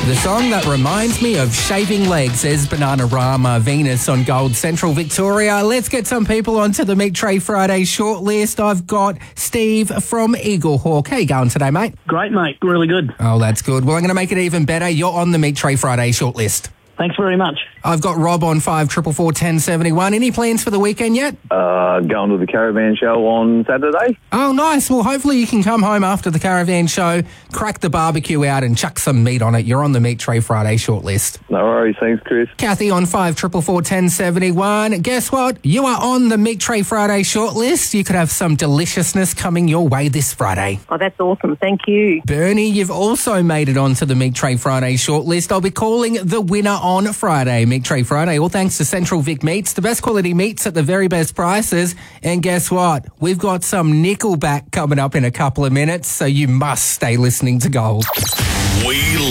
The song that reminds me of shaving legs, says Bananarama Venus on Gold Central Victoria. Let's get some people onto the Meat Tray Friday shortlist. I've got Steve from Eaglehawk. How you going today, mate? Great, mate. Really good. Oh, that's good. Well, I'm going to make it even better. You're on the Meat Tray Friday shortlist. Thanks very much. I've got Rob on 544 1071. Any plans for the weekend yet? Going to the Caravan Show on Saturday. Oh, nice. Well, hopefully you can come home after the Caravan Show, crack the barbecue out and chuck some meat on it. You're on the Meat Tray Friday shortlist. No worries. Thanks, Chris. Kathy on 544 1071. Guess what? You are on the Meat Tray Friday shortlist. You could have some deliciousness coming your way this Friday. Oh, that's awesome. Thank you. Bernie, you've also made it onto the Meat Tray Friday shortlist. I'll be calling the winner on Friday. Meat Tray Friday, all thanks to Central Vic Meats, the best quality meats at the very best prices. And guess what? We've got some Nickelback coming up in a couple of minutes, so you must stay listening to Gold. We